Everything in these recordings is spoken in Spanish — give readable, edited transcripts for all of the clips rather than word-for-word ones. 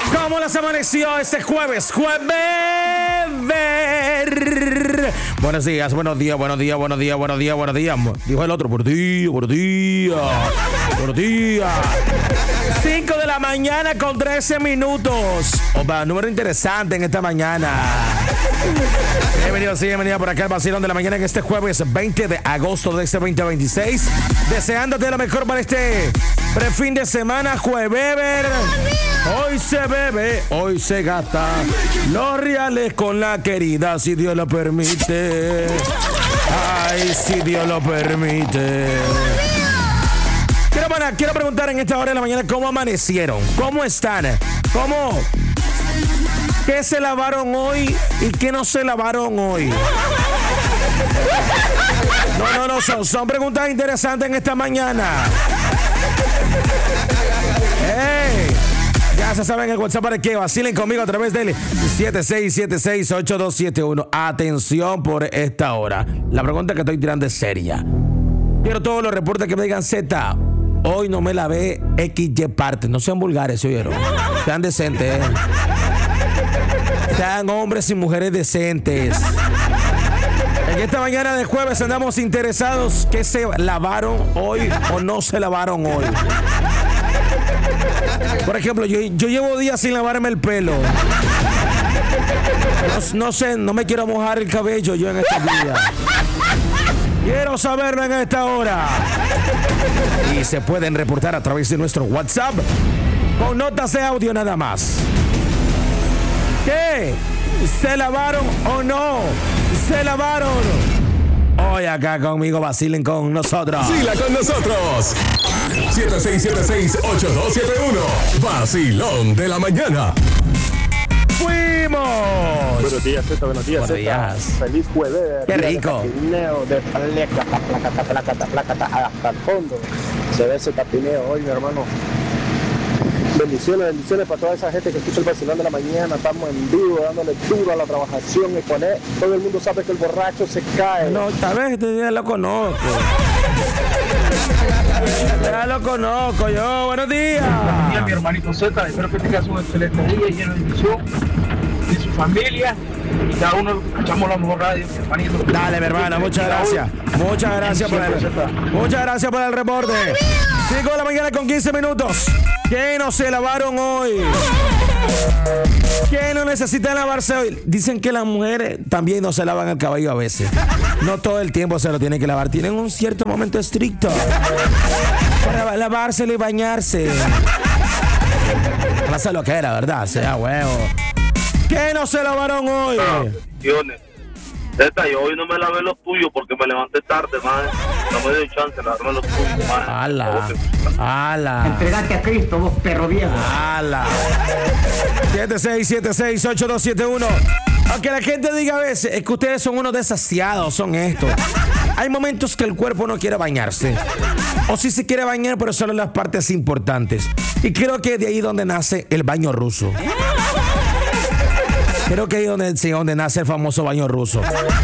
¿Cómo les amaneció este jueves? Buenos días, buenos días, buenos días, buenos días, buenos días, buenos días. Dijo el otro, buenos días, buenos días, buenos días. 5 de la mañana con 13 minutos. Opa, número interesante en esta mañana. Bienvenidos y bienvenidas por acá al vacilón de la mañana en este jueves 20 de agosto de este 2026. Deseándote lo mejor para este prefin de semana, juevever. Hoy se bebe, hoy se gasta los reales con la querida, si Dios lo permite. Ay, si Dios lo permite. Quiero preguntar en esta hora de la mañana cómo amanecieron, cómo están, qué se lavaron hoy y qué no se lavaron hoy. No, son preguntas interesantes en esta mañana. ¡Hey! Ya se saben el WhatsApp para que vacilen conmigo a través del 76768271. Atención por esta hora. La pregunta que estoy tirando es seria. Quiero todos los reportes que me digan Z. Hoy no me lavé XY parte. No sean vulgares, ¿oyeron? Sean decentes, Sean hombres y mujeres decentes. En esta mañana de jueves andamos interesados que se lavaron hoy o no se lavaron hoy. Por ejemplo, yo llevo días sin lavarme el pelo. No sé, no me quiero mojar el cabello yo en estos días. Quiero saberlo en esta hora. Y se pueden reportar a través de nuestro WhatsApp con notas de audio nada más. ¿Qué? ¿Se lavaron o no? ¿Se lavaron? Hoy acá conmigo vacilen con nosotros. Vacila con nosotros. 76768271. Vacilón de la mañana. ¡Fuimos! Buenos días, Zeta. Buenos días, Zeta. Feliz jueves. ¡Qué rico! De placata hasta el fondo. Se ve ese tapineo hoy, mi hermano. Bendiciones para toda esa gente que escucha el vacilón de la mañana. Estamos en vivo, dándole duro a la trabajación y poner. Todo el mundo sabe que el borracho se cae. No, tal vez ya lo conozco. Ya lo conozco yo. Buenos días. Buenos días, mi hermanito Z. Espero que tengas un excelente día lleno de bendición de su familia. Y cada uno escuchamos la mejor radio, mi hermanito. Dale, mi hermano, muchas gracias. Muchas gracias por el reporte. 5 de la mañana con 15 minutos. ¿Qué no se lavaron hoy? ¿Qué no necesitan lavarse hoy? Dicen que las mujeres también no se lavan el cabello a veces. No todo el tiempo se lo tienen que lavar. Tienen un cierto momento estricto para lavárselo y bañarse. No sé lo que era, ¿verdad? Sea huevo. ¿Qué no se lavaron hoy? Zeta, yo hoy no me lavé los tuyos porque me levanté tarde, madre. No me dio chance de lavarme los tuyos, madre. ¡Hala! Entregate a Cristo, vos perro viejo. ¡Hala! 76768271. Aunque la gente diga a veces, es que ustedes son unos desasiados, son estos. Hay momentos que el cuerpo no quiere bañarse. O sí se quiere bañar, pero solo en las partes importantes. Y creo que de ahí donde nace el baño ruso. Creo que ahí donde nace el famoso baño ruso.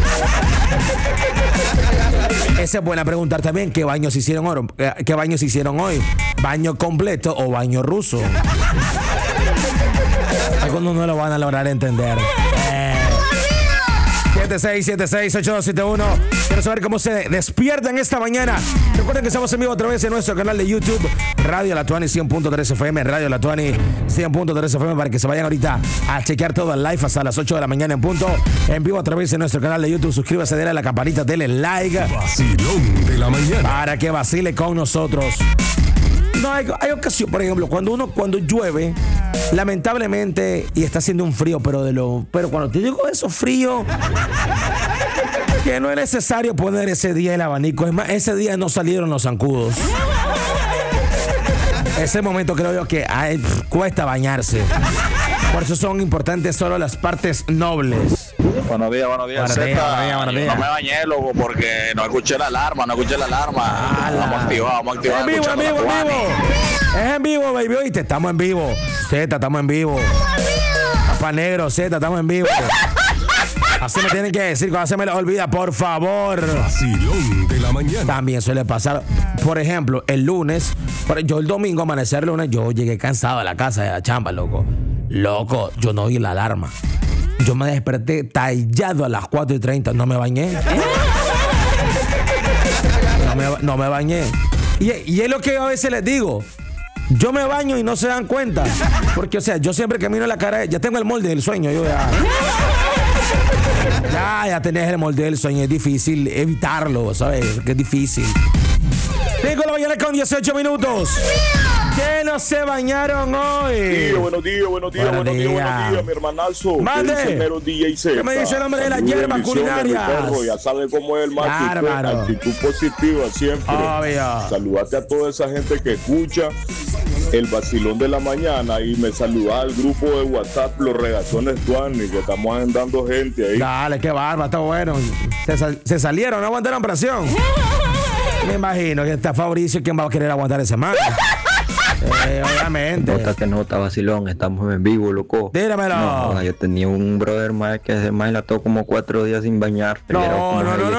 Esa es buena preguntar también. ¿Qué baños hicieron hoy? ¿Baño completo o baño ruso? Algunos no lo van a lograr entender. 76768271. Quiero saber cómo se despiertan esta mañana. Recuerden que estamos en vivo a través de nuestro canal de YouTube, Radio La Tuani 100.3 FM, Radio La Tuani 100.3 FM, para que se vayan ahorita a chequear todo el live hasta las 8 de la mañana en punto. En vivo a través de nuestro canal de YouTube. Suscríbase, denle a la campanita, denle like. Vacilón de la mañana. Para que vacile con nosotros. No, hay ocasiones, por ejemplo, cuando llueve, lamentablemente, y está haciendo un frío, pero cuando te digo eso frío, que no es necesario poner ese día el abanico. Es más, ese día no salieron los zancudos. Ese momento creo yo que cuesta bañarse. Por eso son importantes solo las partes nobles. Buenos días, Buenos días. No me bañé, loco, porque no escuché la alarma. Vamos a activar. En vivo. Es en vivo, baby. ¿Oíste? Estamos en vivo. Z, estamos en vivo. Papá Negro, Z, estamos en vivo. Así me tienen que decir cuando se me les olvida, por favor. Vacilón de la mañana. También suele pasar, por ejemplo, el lunes. Yo el domingo, amanecer lunes, yo llegué cansado a la casa de la chamba, loco. Loco, yo no oí la alarma. Yo me desperté tallado a las 4:30. No me bañé. No me bañé. Y es lo que a veces les digo. Yo me baño y no se dan cuenta. Porque, o sea, yo siempre que miro la cara, ya tengo el molde del sueño. Yo ya tenés el molde del sueño. Es difícil evitarlo, ¿sabes? Que es difícil. 5 de la mañana con 18 minutos. ¿Qué no se bañaron hoy? Buenos días, mi hermanazo. Mande. ¿Qué me dice el hombre de las hierbas culinarias? Ya sabe cómo es el macho. Actitud positiva siempre. Obvio. Saludate a toda esa gente que escucha el vacilón de la mañana y me saluda al grupo de WhatsApp, los regazones Tuani, que estamos agendando gente ahí. Dale, qué barba, está bueno. Se salieron, no aguantaron presión. Me imagino que está Fabricio, ¿quién va a querer aguantar esa mano? Obviamente. Nota, vacilón, estamos en vivo, loco. Díramelo. No, yo tenía un brother más que se me lató como 4 días sin bañar. No.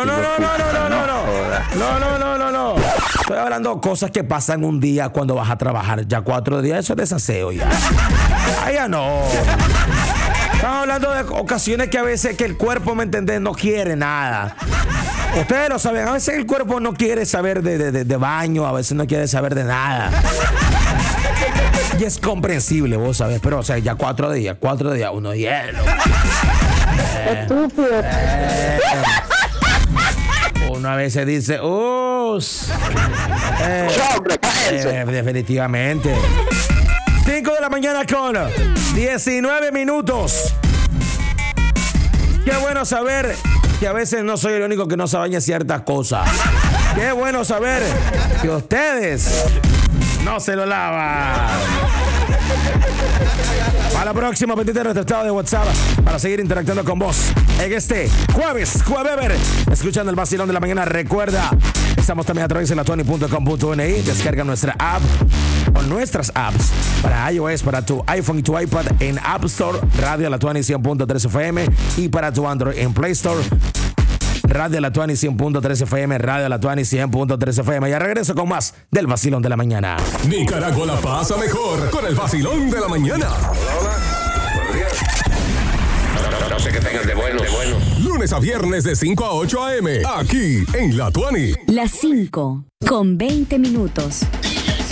Estoy hablando de cosas que pasan un día cuando vas a trabajar. Ya 4 días, eso es desaseo ya. Ya no. Estamos hablando de ocasiones que a veces que el cuerpo, ¿me entendés? No quiere nada. Ustedes lo saben, a veces el cuerpo no quiere saber de baño, a veces no quiere saber de nada. Y es comprensible, vos sabés, pero o sea, ya 4 días, uno hielo. Estúpido. Uno a veces dice, definitivamente. 5 de la mañana con 19 minutos. Qué bueno saber que a veces no soy el único que no se baña ciertas cosas. Qué bueno saber que ustedes no se lo lavan. Para la próxima, pendiente de nuestro estado de WhatsApp para seguir interactuando con vos en este jueves, escuchando el vacilón de la mañana. Recuerda, estamos también a través de latuani.com.ni. Descarga nuestra app o nuestras apps para iOS, para tu iPhone y tu iPad en App Store, Radio Latuani 100.3 FM, y para tu Android en Play Store, Radio Latuani 100.3 FM, Radio Latuani 100.3 FM. Ya regreso con más del vacilón de la mañana. Nicaragua la pasa mejor con el vacilón de la mañana. No sé qué tengan de bueno. Lunes a viernes de 5 a 8 a.m. Aquí en Latuani. Las 5 con 20 minutos.